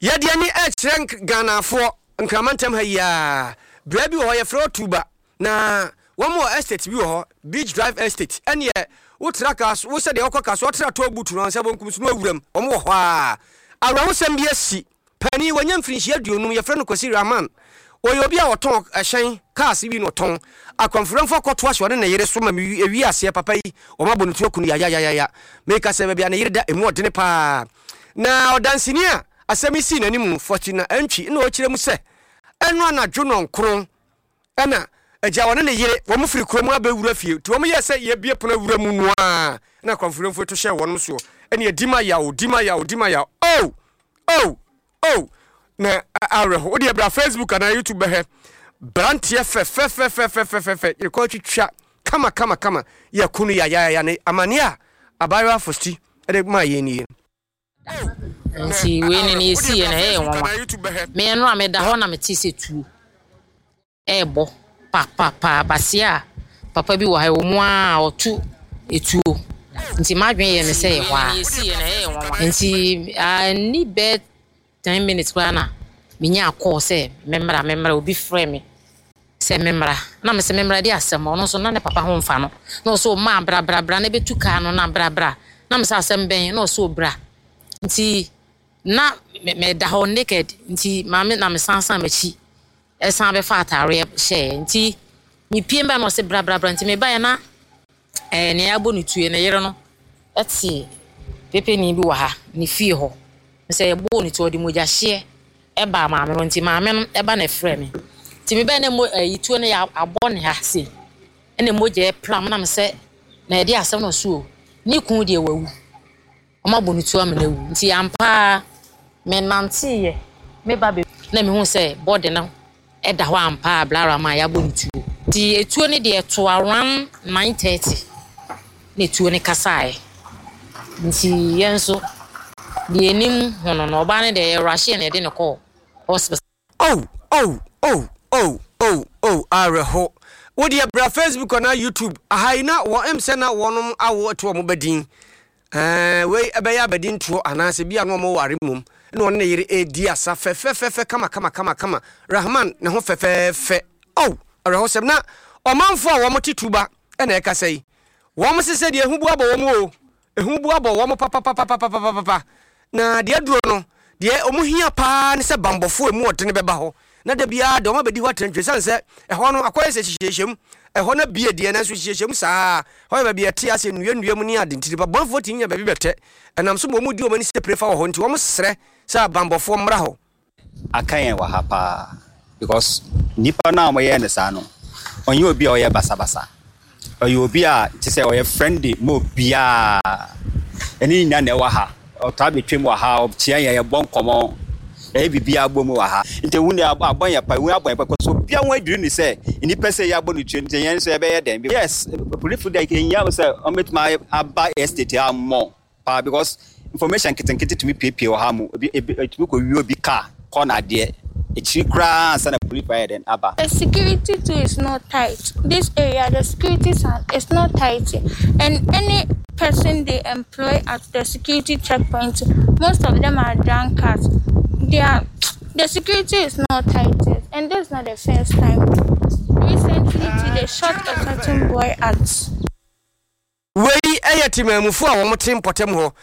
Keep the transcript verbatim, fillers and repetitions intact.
Yadi ani echren Ghana for nkramantem ha ya. Bra bi wo ye fro tuba na one more estate bi wo Beach Drive Estate. Ene ye wo trakas wo se de okoka so tra to butu no se bonkum so awuram. Wo mo ho a. Awra wo sem bi asi. Pani wanya mfinhia duonum ye fre no Kwasi Rahman. Oyo bi a woton ehyen cars bi no ton. Akonfremfo koto ahwe ne yere so ma ewi ase papa yi o ma bonutu okunu ya ya ya ya. Make se bia na yere da emu odene pa. Na odansini a asemi si nanimu fortuna antwi na o kire mu se enu anadwo no nkron ana agya wona ne yere wo mfiri kromu abewura fie to wo ye se ye bie pona wura mu no a na konfirmfo to hye wonum so ene edima ya odima ya odima ya oh oh oh na areho odi ebra Facebook na YouTube he brantie fe fe fe fe fe fe fe fe ye ko twitwa kama kama kama ya kunu ya ya ya ne amania abayo afosti ede ma ye ni nti we ne ne si na e won me no ameda ho na meti setu ebo pa pa pa basia papa bi wo ha wo mu a otu etuo nti madwen ye ne se hwa nti ani be ten minutes kwa na minya call se memra memra obi frɛ me se memra na me se memra di asem ono so na ne papa ho mfa no no so ma bra bra bra na betu ka no na bra bra na me se asem ben no so bra nti na me da ho naked nti maame na me sansan machi esan be fa atare she nti mi piem ba no se bra bra bra nti me ba ya na eh ne abo ni tue ne yere no eti pepe ni bi wa ha ni fie ho me se ebo ni to di moja hye e ba maame no nti maame no e ba na frɛ me nti me ba na mo yituo ne ya abo ne ha se ene moja e plam na me se na e di asem no so ni kun de wawu oma bonitu amnewu nti ampa me nanti ye me ba be na me hu se body na e da ho ampa blara ma ya bonitu nti etuo ne de to around nine thirty ne tuo ne kasae nti yenso de enim hono no oba ne de rush ne de ne call hospital oh oh oh oh oh oh areho wodi bra Facebook na YouTube ahaina wo emse na wonum awo to mo badin eh we ebeya badin to anase bia no mo ware mum na won ne yire edi asa fe fe fe kama kama kama kama Rahman ne ho fe fe fe oh areho sem na omanfo a wo motituba na e kasai wo mo sese de ehubu abo wo mo o ehubu abo wo mo papa papa papa papa na de aduro no de omuhia pa ne se bambofo emu odene beba ho na da bia de o ma bedi ho atentwe sanse e ho no akoye se hyehyem e ho na bia de na so hyehyem saa ho ba bia ti ase nua nua mu ni ade ntiri ba bonfo ti nya ba bi bete enam so mo mu di o mani se prefa ho nti wo mo sere sa bambofo mra ho akayen wa hapa because nipa na mo ye ne sa no onye obi a o ye basa basa oye obi a ti se o ye friendly mo bia eni nya na wa ha o ta betwem wa ha o tia ye bon komo e bibia agbo mu wa ha nte wuni abon ya pa wuni abon pa so bia won aduru ni se ni pese ya agbo ni tue nte yen so e be ye den yes police food like yen ya say o met my aba estate am more pa because information kitenkete to me pepe o ha mu etumi ko wi obi ka corner there e kra sana police fire then aba the security too is not tight. This area the security is not tight and any person they employ at the security checkpoint, most of them are drunkards. They are, the security is not tight, and this is not the first time. Recently, they shot a certain boy at. Wey ayati mamufu a wo motim potem ho